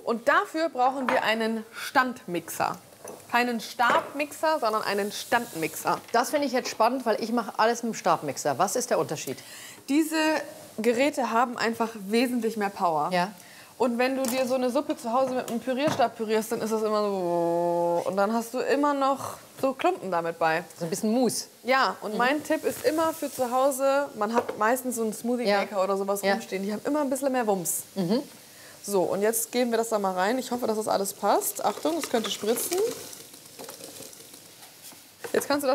und dafür brauchen wir einen Standmixer. Keinen Stabmixer, sondern einen Standmixer. Das finde ich jetzt spannend, weil ich mache alles mit dem Stabmixer. Was ist der Unterschied? Diese Geräte haben einfach wesentlich mehr Power. Ja. Und wenn du dir so eine Suppe zu Hause mit einem Pürierstab pürierst, dann ist das immer so... Und dann hast du immer noch so Klumpen damit bei. So ein bisschen Mousse. Ja, und mein Tipp ist immer für zu Hause, man hat meistens so einen Smoothie-Maker oder sowas rumstehen, die haben immer ein bisschen mehr Wumms. So, und jetzt geben wir das da mal rein. Ich hoffe, dass das alles passt. Achtung, es könnte spritzen. Jetzt kannst du das